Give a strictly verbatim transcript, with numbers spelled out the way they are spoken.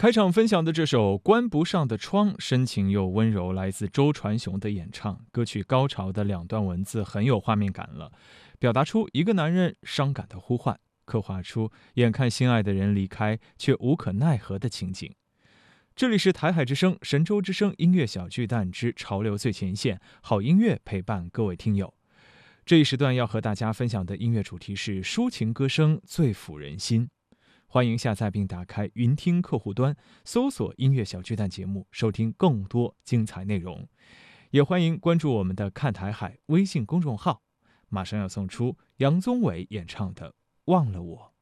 开场分享的这首《关不上的窗》，深情又温柔，来自周传雄的演唱。歌曲高潮的两段文字很有画面感了，表达出一个男人伤感的呼唤，刻画出眼看心爱的人离开却无可奈何的情景。这里是台海之声、神州之声音乐小巨蛋之潮流最前线，好音乐陪伴各位听友。这一时段要和大家分享的音乐主题是抒情歌声最抚人心。欢迎下载并打开云听客户端，搜索音乐小巨蛋节目，收听更多精彩内容。也欢迎关注我们的看台海微信公众号，马上要送出杨宗纬演唱的《忘了我》。